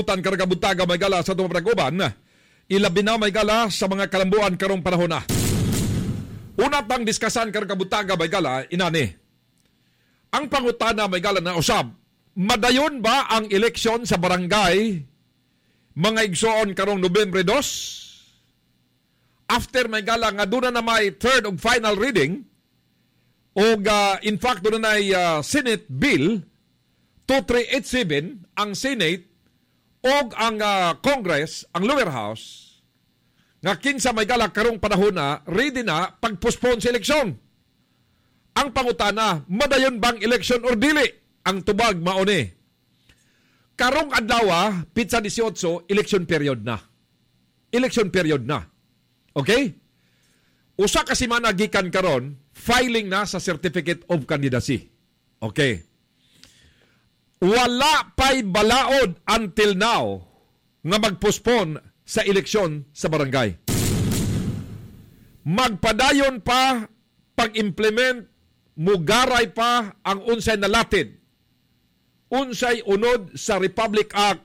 Karagabuntaga may gala sa tumapanaguban, ilabi na may gala sa mga kalambuan karong panahon na. Una pang diskasan karagabuntaga may gala, inani. Ang pangutana may gala na usab, madayon ba ang eleksyon sa barangay mga igsoon karong Nobyembre 2? After may gala nga doon na may third of final reading, o in fact doon na Senate Bill 2387, ang Senate o ang Congress, ang lower house, nga kinsa may gala karong panahon na, ready na pag-postpone sa eleksyon. Ang pangutana, madayon bang eleksyon or dili? Ang tubag mauni. Karong adlaw, pizza 18, election period na. Election period na. Okay? Usa ka semana gikan karon, filing na sa Certificate of Candidacy. Okay. Wala pa'y balaod until now nga mag-postpone sa eleksyon sa barangay. Magpadayon pa, pag-implement, mugaray pa ang unsay nalatid. Unsay unod sa Republic Act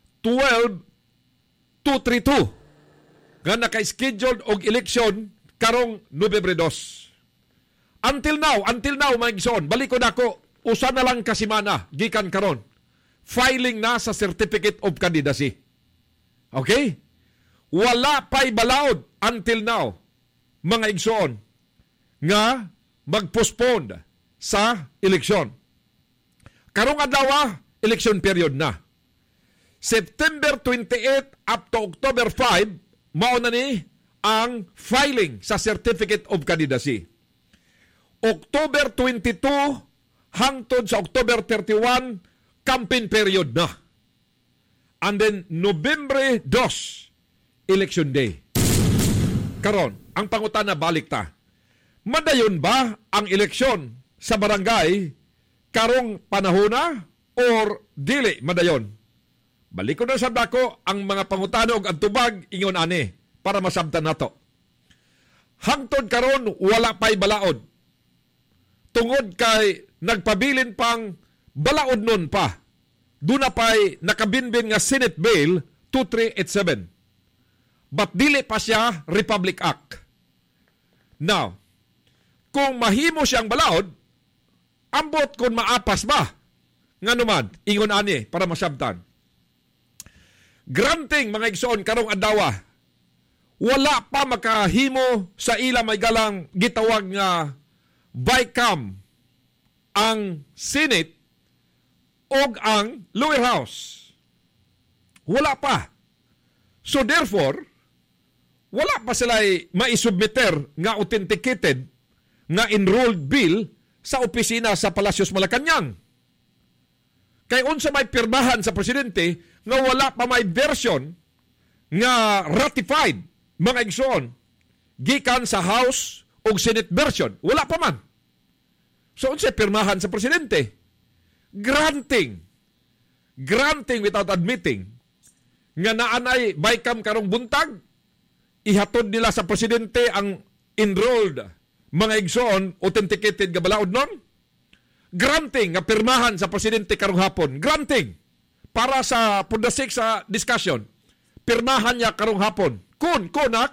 12232 nga naka-scheduled og eleksyon karong Nobyembre 2. Until now, mga igsoon, balik ko na ako, usa na lang kasimana, gikan karon. Filing na sa Certificate of Candidacy. Okay? Wala pa'y balaod until now, mga igsoon, nga mag-postpone sa eleksyon. Karong adlaw, election period na. September 28 up to October 5, mao na ni ang filing sa Certificate of Candidacy. October 22 hangtod sa October 31, campaign period na. And then, Nobyembre 2, election day. Karon, ang pangutana balik ta. Madayon ba ang eleksyon sa barangay karong panahona or dili madayon? Balik ko na sa dako ang mga pangutanog at tubag ingon ani para masabtan nato. Hangtod karon wala pa'y balaod. Tungod kay nagpabilin pang balaod nun pa. Doon na pa'y nakabinbin nga Senate Bill 2387. But dili pa siya Republic Act. Now, kung mahimo siyang balaod, ambot kung maapas ba? Nga naman, ingon ani para masabtan. Granting mga igsoon karong adlaw, wala pa makahimo sa ila may galang gitawag nga BICAM ang Senate o ang lower house. Wala pa. So therefore, wala pa sila maisubmiter nga authenticated nga enrolled bill sa opisina sa Palacios Malacañang. Kay unsa may pirmahan sa presidente nga wala pa may version nga ratified mga igsoon gikan sa House o Senate version. Wala pa man. So unsay pirmahan sa presidente? Granting without admitting nga naanay BICAM karong buntag, ihatod nila sa presidente ang enrolled mga igsoon authenticated nga balaod nun. Granting nga pirmahan sa presidente karong hapon. Granting para sa pundasik sa discussion. Pirmahan niya karong hapon. Kun.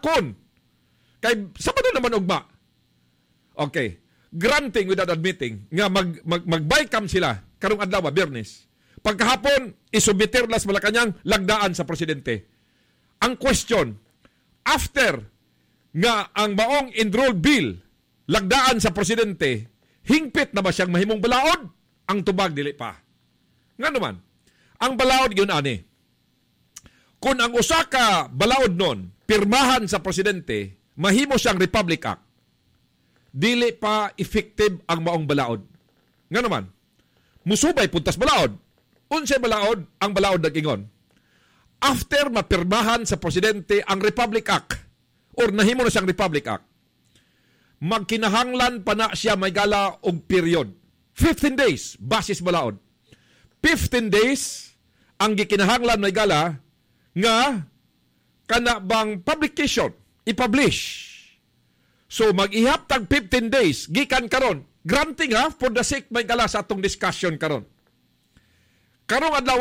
Kay Sabado naman ugma. Okay. Granting without admitting nga mag-BICAM sila karong adlaw, Biyernes. Pagkahapon, isubmiter las Malacañang lagdaan sa presidente. Ang question, after nga ang maong enrolled bill lagdaan sa presidente, hingpit na ba siyang mahimong balaod? Ang tubag dili pa. Nga naman, ang balaod yun ani. Kung ang usa ka balaod nun, pirmahan sa presidente, mahimo siyang Republic Act, dili pa effective ang maong balaod. Nga naman, musubay puntas balaod. Unsay balaod? Ang balaod nag-ingon. After mapirmahan sa presidente ang Republic Act, or nahimo na siyang Republic Act, magkinahanglan pa na siya may gala og period. 15 days, basis balaod. 15 days, ang gikinahanglan may gala, nga kana bang publication, i-publish. So, mag-ihap tag 15 days, gikan karon. Granting ha, for the sake may gala sa atong discussion karon. Karong adlaw